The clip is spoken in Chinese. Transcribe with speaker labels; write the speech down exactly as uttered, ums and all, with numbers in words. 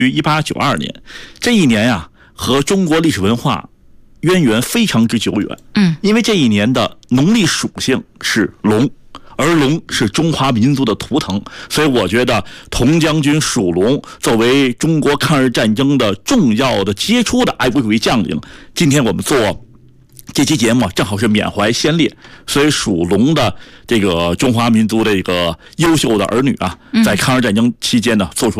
Speaker 1: 于一八九二年，这一年呀、啊，和中国历史文化渊源非常之久远。
Speaker 2: 嗯，
Speaker 1: 因为这一年的农历属性是龙，而龙是中华民族的图腾，所以我觉得童将军属龙作为中国抗日战争的重要的杰出的爱国主义将领，今天我们做这期节目正好是缅怀先烈，所以属龙的这个中华民族的一个优秀的儿女啊，在抗日战争期间呢，做出